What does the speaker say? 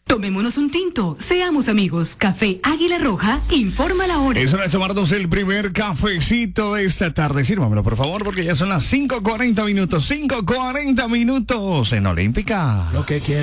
Tomémonos un tinto, seamos amigos. Café Águila Roja, informa la hora. Es hora de tomarnos el primer cafecito de esta tarde. Sírvamelo, por favor, porque ya son las 5:40 minutos. 5:40 minutos en Olímpica. Lo que quiero.